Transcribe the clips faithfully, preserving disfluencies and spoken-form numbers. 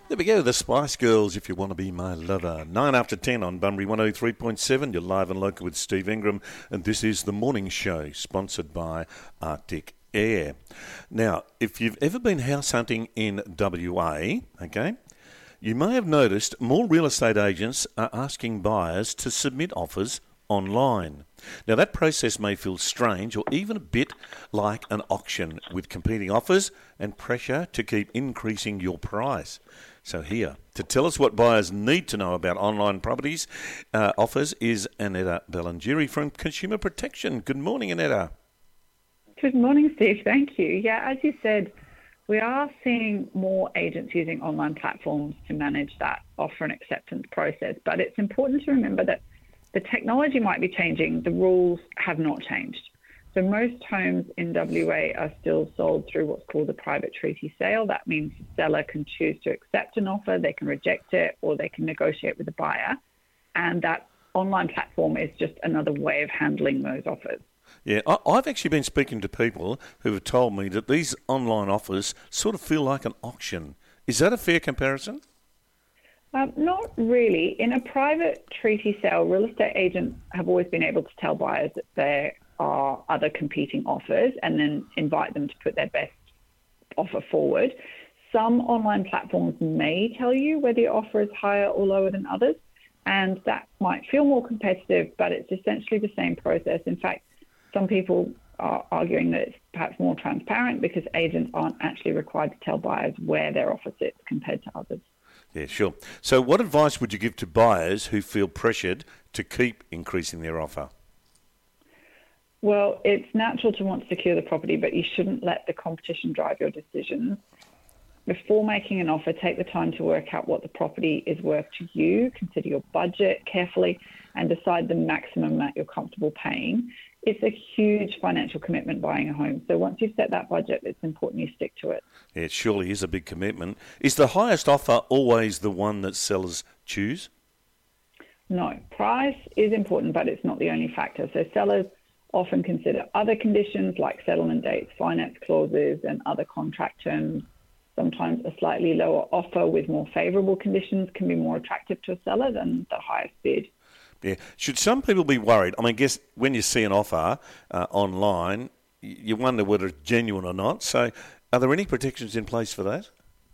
There we go, the Spice Girls, If You Want to Be My Lover. Nine after ten on Bunbury one oh three point seven. You're live and local with Steve Ingram, and this is The Morning Show, sponsored by Arctic Air. Now, if you've ever been house hunting in W A, okay, you may have noticed more real estate agents are asking buyers to submit offers online. Now, that process may feel strange or even a bit like an auction with competing offers and pressure to keep increasing your price. So here, to tell us what buyers need to know about online properties uh, offers is Annetta Bellangiri from Consumer Protection. Good morning, Annetta. Good morning, Steve. Thank you. Yeah, as you said, we are seeing more agents using online platforms to manage that offer and acceptance process. But it's important to remember that the technology might be changing. The rules have not changed. So most homes in W A are still sold through what's called a private treaty sale. That means the seller can choose to accept an offer, they can reject it, or they can negotiate with the buyer. And that online platform is just another way of handling those offers. Yeah, I, I've actually been speaking to people who have told me that these online offers sort of feel like an auction. Is that a fair comparison? Um, not really. In a private treaty sale, real estate agents have always been able to tell buyers that there are other competing offers and then invite them to put their best offer forward. Some online platforms may tell you whether your offer is higher or lower than others, and that might feel more competitive, but it's essentially the same process. In fact, some people are arguing that it's perhaps more transparent because agents aren't actually required to tell buyers where their offer sits compared to others. Yeah, sure. So what advice would you give to buyers who feel pressured to keep increasing their offer? Well, it's natural to want to secure the property, but you shouldn't let the competition drive your decisions. Before making an offer, take the time to work out what the property is worth to you, consider your budget carefully, and decide the maximum that you're comfortable paying. It's a huge financial commitment buying a home. So once you've set that budget, it's important you stick to it. Yeah, it surely is a big commitment. Is the highest offer always the one that sellers choose? No, price is important, but it's not the only factor. So sellers often consider other conditions like settlement dates, finance clauses, and other contract terms. Sometimes a slightly lower offer with more favourable conditions can be more attractive to a seller than the highest bid. Yeah. Should some people be worried? I mean, I guess when you see an offer uh, online, you wonder whether it's genuine or not. So are there any protections in place for that?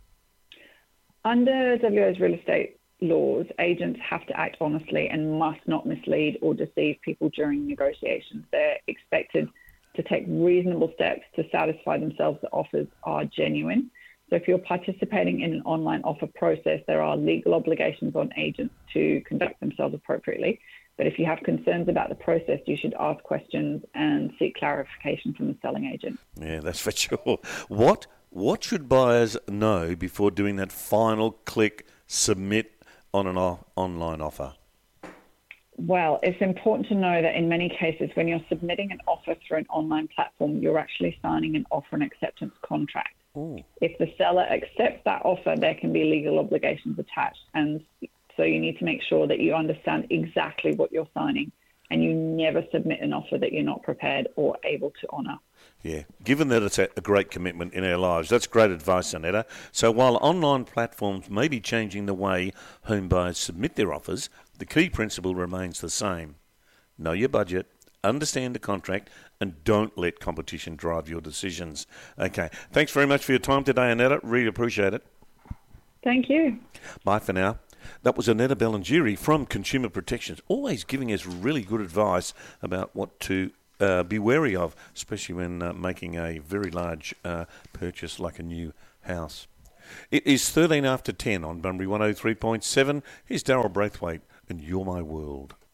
Under W A's real estate laws, agents have to act honestly and must not mislead or deceive people during negotiations. They're expected to take reasonable steps to satisfy themselves that offers are genuine. So if you're participating in an online offer process, there are legal obligations on agents to conduct themselves appropriately. But if you have concerns about the process, you should ask questions and seek clarification from the selling agent. Yeah, that's for sure. What what should buyers know before doing that final click submit on an o- online offer? Well, it's important to know that in many cases, when you're submitting an offer through an online platform, you're actually signing an offer and acceptance contract. Ooh. If the seller accepts that offer, there can be legal obligations attached. And so you need to make sure that you understand exactly what you're signing and you never submit an offer that you're not prepared or able to honour. Yeah, given that it's a, a great commitment in our lives, that's great advice, Annetta. So while online platforms may be changing the way home buyers submit their offers, the key principle remains the same. Know your budget, understand the contract, and don't let competition drive your decisions. Okay, thanks very much for your time today, Annetta. Really appreciate it. Thank you. Bye for now. That was Annetta Bellangiri from Consumer Protection, always giving us really good advice about what to uh, be wary of, especially when uh, making a very large uh, purchase like a new house. It is thirteen after ten on Bunbury one oh three point seven. Here's Daryl Braithwaite and You're My World.